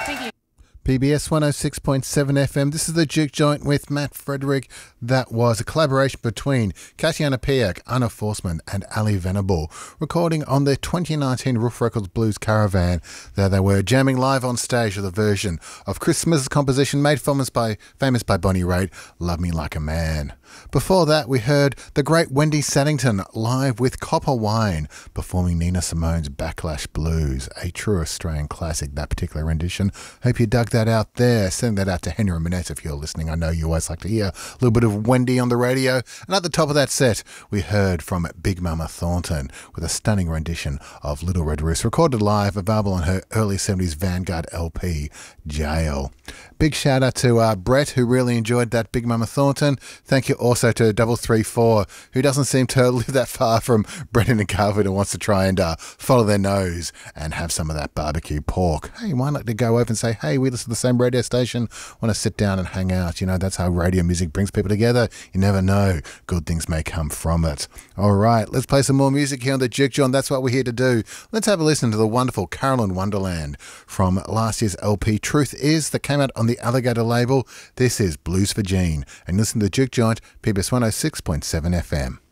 Thank you. PBS 106.7 FM. This is the Juke Joint with Matt Frederick. That was a collaboration between Katiana Piak, Anna Forsman and Ali Venable, recording on their 2019 Roof Records Blues Caravan. There they were, jamming live on stage with a version of Chris Smith's composition made famous by Bonnie Raitt, Love Me Like a Man. Before that, we heard the great Wendy Saddington live with Copper Wine, performing Nina Simone's Backlash Blues, a true Australian classic, that particular rendition. Hope you dug that out there. Send that out to Henry Manette if you're listening. I know you always like to hear a little bit of Wendy on the radio. And at the top of that set, we heard from Big Mama Thornton with a stunning rendition of Little Red Roost, recorded live, available on her early 70s Vanguard LP, Jail. Big shout out to Brett, who really enjoyed that Big Mama Thornton. Thank you also to 334, who doesn't seem to live that far from Brendan and Carver, and wants to try and follow their nose and have some of that barbecue pork. Hey, why not to go over and say, hey, we listen to the same radio station, want to sit down and hang out. You know, that's how radio music brings people together. You never know, good things may come from it. All right, let's play some more music here on the Juke John. That's what we're here to do. Let's have a listen to the wonderful Carolyn Wonderland from last year's LP Truth Is, that came out on the Alligator label. This is Blues for Jean, and listen to the Juke Joint, PBS 106.7 FM.